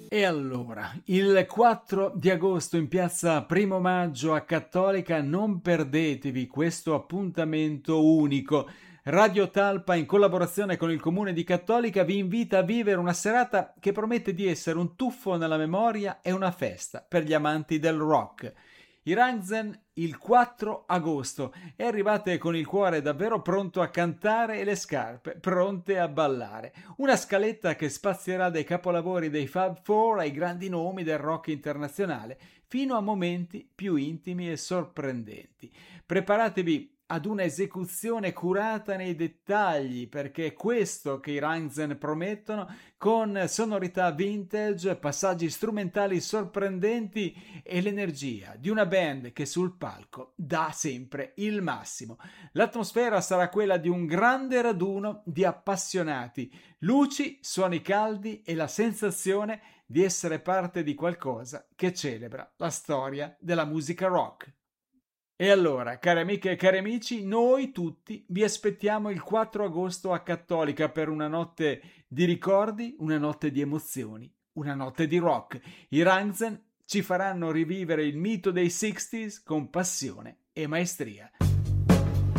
E allora, il 4 di agosto in piazza Primo Maggio a Cattolica, non perdetevi questo appuntamento unico. Radio Talpa, in collaborazione con il Comune di Cattolica, vi invita a vivere una serata che promette di essere un tuffo nella memoria e una festa per gli amanti del rock. I Rangzen il 4 agosto e arrivate con il cuore davvero pronto a cantare e le scarpe pronte a ballare. Una scaletta che spazierà dai capolavori dei Fab Four ai grandi nomi del rock internazionale, fino a momenti più intimi e sorprendenti. Preparatevi ad una esecuzione curata nei dettagli, perché è questo che i Rangzen promettono, con sonorità vintage, passaggi strumentali sorprendenti e l'energia di una band che sul palco dà sempre il massimo. L'atmosfera sarà quella di un grande raduno di appassionati, luci, suoni caldi e la sensazione di essere parte di qualcosa che celebra la storia della musica rock. E allora, care amiche e cari amici, noi tutti vi aspettiamo il 4 agosto a Cattolica per una notte di ricordi, una notte di emozioni, una notte di rock. I Rangzen ci faranno rivivere il mito dei 60s con passione e maestria.